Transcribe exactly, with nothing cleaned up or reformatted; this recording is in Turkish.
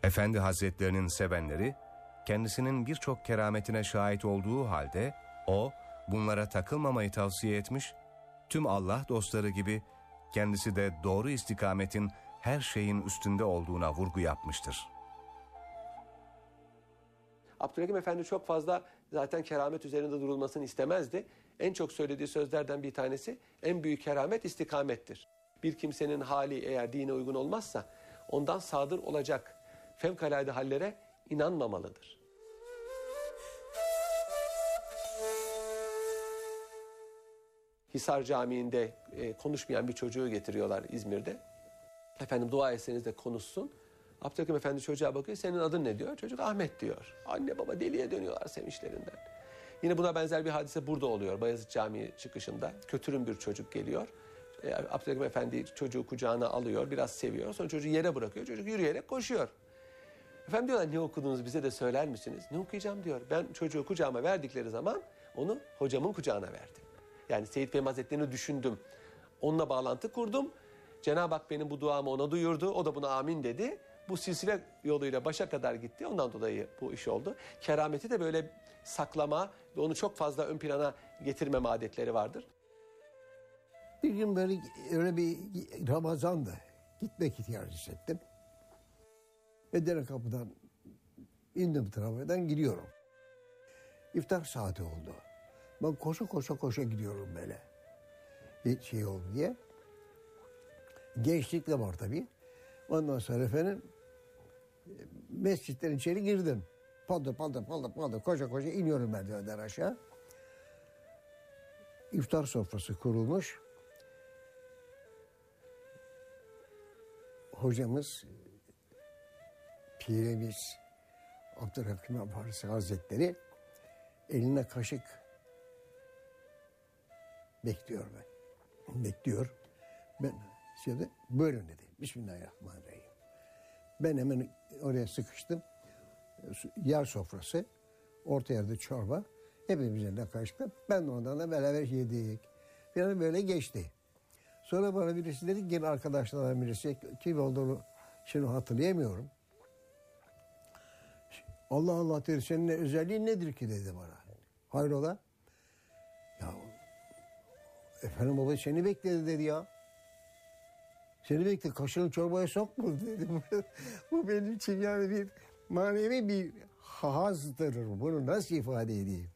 Efendi Hazretlerinin sevenleri, kendisinin birçok kerametine şahit olduğu halde o bunlara takılmamayı tavsiye etmiş, tüm Allah dostları gibi kendisi de doğru istikametin her şeyin üstünde olduğuna vurgu yapmıştır. Abdülhakim Efendi çok fazla zaten keramet üzerinde durulmasını istemezdi. En çok söylediği sözlerden bir tanesi, en büyük keramet istikamettir. Bir kimsenin hali eğer dine uygun olmazsa ondan sadır olacak fevkalade hallere inanmamalıdır. Hisar Camii'nde e, konuşmayan bir çocuğu getiriyorlar İzmir'de. Efendim dua etseniz de konuşsun. Abdülhakim Efendi çocuğa bakıyor, senin adın ne diyor? Çocuk Ahmet diyor. Anne baba deliye dönüyorlar sevinçlerinden. Yine buna benzer bir hadise burada oluyor. Bayezid Camii çıkışında kötürüm bir çocuk geliyor. E, Abdülhakim Efendi çocuğu kucağına alıyor, biraz seviyor. Sonra çocuğu yere bırakıyor, çocuk yürüyerek koşuyor. Efendim diyorlar, ne okudunuz bize de söyler misiniz? Ne okuyacağım diyor. Ben çocuğu kucağıma verdikleri zaman onu hocamın kucağına verdim. Yani Seyyid Fehmi Hazretleri'ni düşündüm. Onunla bağlantı kurdum. Cenab-ı Hak benim bu duamı ona duyurdu. O da buna amin dedi. Bu silsile yoluyla başa kadar gitti. Ondan dolayı bu iş oldu. Kerameti de böyle saklama ve onu çok fazla ön plana getirmeme adetleri vardır. Bir gün böyle öyle bir Ramazan'dı. Gitmek ihtiyacı hissettim. Medine Kapı'dan indim, tramvaydan gidiyorum. İftar saati oldu. Ben koşa koşa koşa gidiyorum böyle. Bir şey oldu diye. Gençlik de var tabii. Ondan sonra efendim mescitlerin içeri girdim. Paldır paldır paldır paldır koşa koşa iniyorum merdivenden aşağı. İftar sofrası kurulmuş. Hocamız, pirimiz Abdülhakim Efendi Hazretleri eline kaşık bekliyor ben. Bekliyor. Ben şimdi buyurun dedi. Bismillahirrahmanirrahim. Ben hemen oraya sıkıştım. Yer sofrası, orta yerde çorba. Hepimizin de kaşıkla. Ben de ondan da beraber yedik. Yani böyle geçti. Sonra bana birisi dedi ki arkadaşlardan birisi, kim olduğunu şimdi hatırlayamıyorum. Allah Allah dedi, senin özelliğin nedir ki dedi bana. Hayrola? Ya efendim baba seni bekledi dedi ya. Seni bekledi, kaşığını çorbaya sokma dedi. Bu benim için yani bir manevi bir hazdır. Bunu nasıl ifade edeyim?